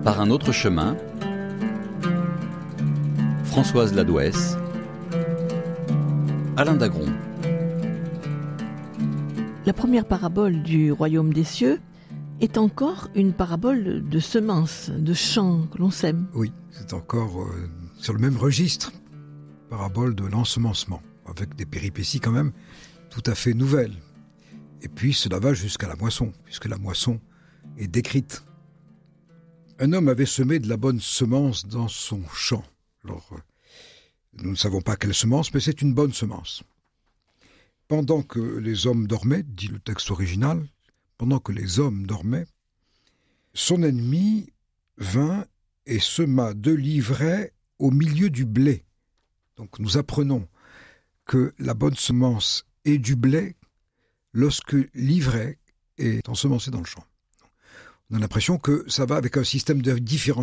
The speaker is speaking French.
Par un autre chemin, Françoise Ladouès, Alain Dagron. La première parabole du royaume des cieux est encore une parabole de semences, de champs que l'on sème. Oui, c'est encore sur le même registre, parabole de l'ensemencement, avec des péripéties quand même tout à fait nouvelles. Et puis cela va jusqu'à la moisson, puisque la moisson est décrite. Un homme avait semé de la bonne semence dans son champ. Alors, nous ne savons pas quelle semence, mais c'est une bonne semence. Pendant que les hommes dormaient, dit le texte original, pendant que les hommes dormaient, son ennemi vint et sema 2 livrets au milieu du blé. Donc nous apprenons que la bonne semence est du blé lorsque l'ivraie est ensemencé dans le champ. On a l'impression que ça va avec un système de différenciation